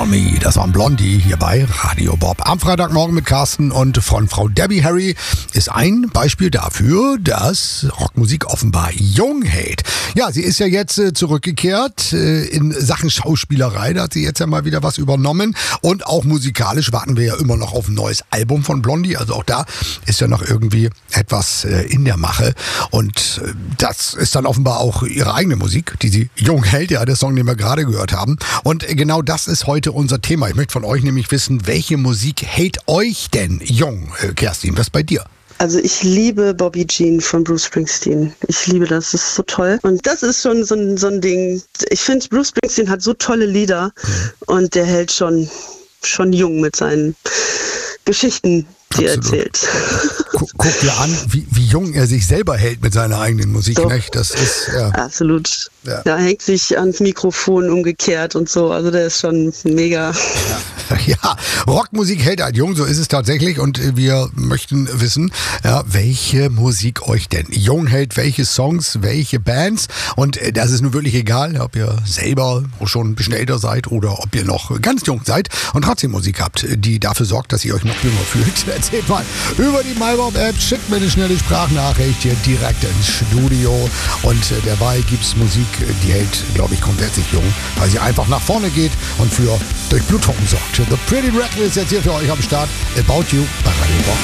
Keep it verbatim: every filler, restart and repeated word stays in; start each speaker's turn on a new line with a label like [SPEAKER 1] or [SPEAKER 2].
[SPEAKER 1] on Me. Das waren Blondie hier bei Radio Bob. Am Freitagmorgen mit Carsten und von Frau Debbie Harry ist ein Beispiel dafür, dass Rockmusik offenbar jung hält. Ja, sie ist ja jetzt äh, zurückgekehrt äh, in Sachen Schauspielerei. Da hat sie jetzt ja mal wieder was übernommen. Und auch musikalisch warten wir ja immer noch auf ein neues Album von Blondie. Also auch da ist ja noch irgendwie etwas äh, in der Mache. Und äh, das ist dann offenbar auch ihre eigene Musik, die sie jung hält. Ja, der Song, den wir gerade gehört haben. Und äh, genau das ist heute unser Thema. Ich möchte von euch nämlich wissen, welche Musik hält euch denn jung? Äh, Kerstin, was bei dir?
[SPEAKER 2] Also ich liebe Bobby Jean von Bruce Springsteen. Ich liebe das, das ist so toll. Und das ist schon so ein, so ein Ding. Ich finde, Bruce Springsteen hat so tolle Lieder und der hält schon, schon jung mit seinen Geschichten, die er erzählt.
[SPEAKER 1] Guck, guck dir an, wie, wie jung er sich selber hält mit seiner eigenen Musik.
[SPEAKER 2] Doch.
[SPEAKER 1] Nicht? Das ist, ja.
[SPEAKER 2] Absolut.
[SPEAKER 1] Ja.
[SPEAKER 2] Da hängt sich ans Mikrofon umgekehrt und so. Also der ist schon mega.
[SPEAKER 1] Ja, ja, Rockmusik hält halt jung, so ist es tatsächlich. Und wir möchten wissen, ja, welche Musik euch denn jung hält, welche Songs, welche Bands. Und das ist nun wirklich egal, ob ihr selber schon ein bisschen älter seid oder ob ihr noch ganz jung seid und trotzdem Musik habt, die dafür sorgt, dass ihr euch noch jünger fühlt. Erzählt mal über die MyBob-App, schickt mir eine schnelle Sprachnachricht hier direkt ins Studio. Und derweil gibt's Musik, die hält, glaube ich, grundsätzlich jung, weil sie einfach nach vorne geht und für Durchblutung sorgt. The Pretty Reckless jetzt hier für euch am Start. About You bei Radio Bob.